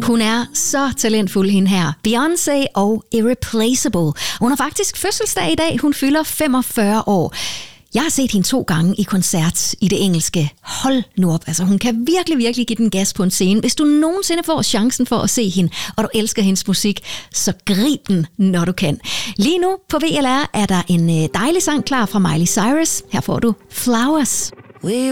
Hun er så talentfuld, hende her. Beyoncé og Irreplaceable. Hun har faktisk fødselsdag i dag. Hun fylder 45 år. Jeg har set hende 2 gange i koncert i det engelske. Hold nu op, altså hun kan virkelig give den gas på en scene. Hvis du nogensinde får chancen for at se hende, og du elsker hendes musik, så grib den, når du kan. Lige nu på VLR er der en dejlig sang klar fra Miley Cyrus. Her får du Flowers.